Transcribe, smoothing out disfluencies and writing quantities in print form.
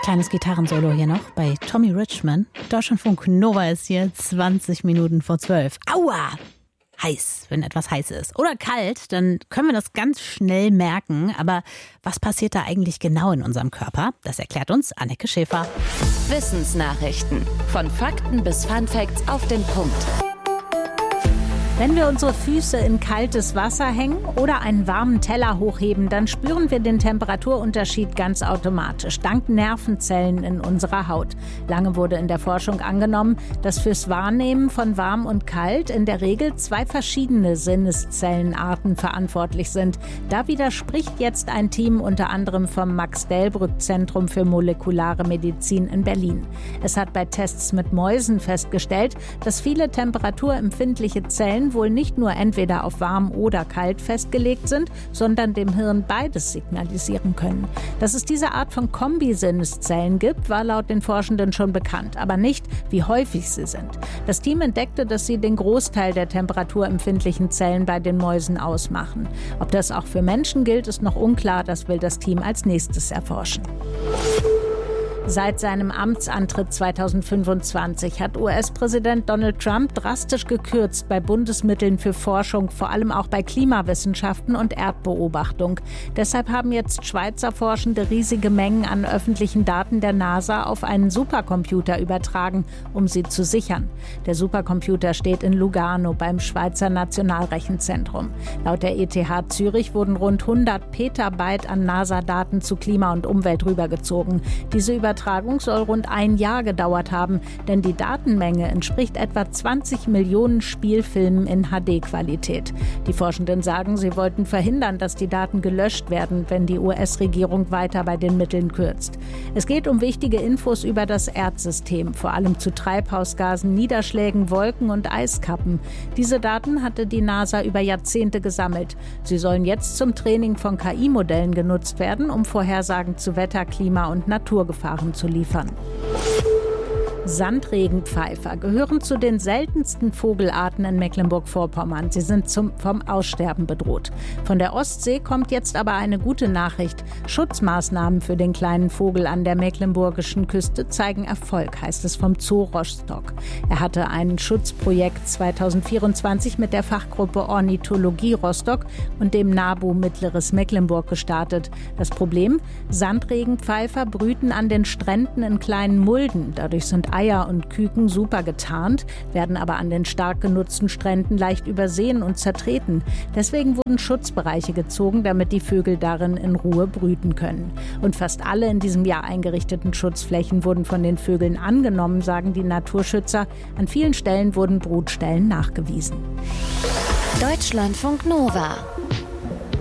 Kleines Gitarrensolo hier noch bei Tommy Richman. Deutschlandfunk Nova ist hier 20 Minuten vor 12. Aua! Heiß, wenn etwas heiß ist. Oder kalt, dann können wir das ganz schnell merken. Aber was passiert da eigentlich genau in unserem Körper? Das erklärt uns Anneke Schäfer. Wissensnachrichten. Von Fakten bis Funfacts auf den Punkt. Wenn wir unsere Füße in kaltes Wasser hängen oder einen warmen Teller hochheben, dann spüren wir den Temperaturunterschied ganz automatisch, dank Nervenzellen in unserer Haut. Lange wurde in der Forschung angenommen, dass fürs Wahrnehmen von warm und kalt in der Regel 2 verschiedene Sinneszellenarten verantwortlich sind. Da widerspricht jetzt ein Team unter anderem vom Max-Delbrück-Zentrum für molekulare Medizin in Berlin. Es hat bei Tests mit Mäusen festgestellt, dass viele temperaturempfindliche Zellen wohl nicht nur entweder auf warm oder kalt festgelegt sind, sondern dem Hirn beides signalisieren können. Dass es diese Art von Kombisinneszellen gibt, war laut den Forschenden schon bekannt, aber nicht, wie häufig sie sind. Das Team entdeckte, dass sie den Großteil der temperaturempfindlichen Zellen bei den Mäusen ausmachen. Ob das auch für Menschen gilt, ist noch unklar. Das will das Team als nächstes erforschen. Seit seinem Amtsantritt 2025 hat US-Präsident Donald Trump drastisch gekürzt bei Bundesmitteln für Forschung, vor allem auch bei Klimawissenschaften und Erdbeobachtung. Deshalb haben jetzt Schweizer Forschende riesige Mengen an öffentlichen Daten der NASA auf einen Supercomputer übertragen, um sie zu sichern. Der Supercomputer steht in Lugano beim Schweizer Nationalrechenzentrum. Laut der ETH Zürich wurden rund 100 Petabyte an NASA-Daten zu Klima und Umwelt rübergezogen. Diese Übertragung soll rund ein Jahr gedauert haben, denn die Datenmenge entspricht etwa 20 Millionen Spielfilmen in HD-Qualität. Die Forschenden sagen, sie wollten verhindern, dass die Daten gelöscht werden, wenn die US-Regierung weiter bei den Mitteln kürzt. Es geht um wichtige Infos über das Erdsystem, vor allem zu Treibhausgasen, Niederschlägen, Wolken und Eiskappen. Diese Daten hatte die NASA über Jahrzehnte gesammelt. Sie sollen jetzt zum Training von KI-Modellen genutzt werden, um Vorhersagen zu Wetter, Klima und Naturgefahren zu liefern. Sandregenpfeifer gehören zu den seltensten Vogelarten in Mecklenburg-Vorpommern. Sie sind vom Aussterben bedroht. Von der Ostsee kommt jetzt aber eine gute Nachricht. Schutzmaßnahmen für den kleinen Vogel an der mecklenburgischen Küste zeigen Erfolg, heißt es vom Zoo Rostock. Er hatte ein Schutzprojekt 2024 mit der Fachgruppe Ornithologie Rostock und dem NABU Mittleres Mecklenburg gestartet. Das Problem? Sandregenpfeifer brüten an den Stränden in kleinen Mulden. Dadurch sind Eier und Küken super getarnt, werden aber an den stark genutzten Stränden leicht übersehen und zertreten. Deswegen wurden Schutzbereiche gezogen, damit die Vögel darin in Ruhe brüten können. Und fast alle in diesem Jahr eingerichteten Schutzflächen wurden von den Vögeln angenommen, sagen die Naturschützer. An vielen Stellen wurden Brutstellen nachgewiesen. Deutschlandfunk Nova.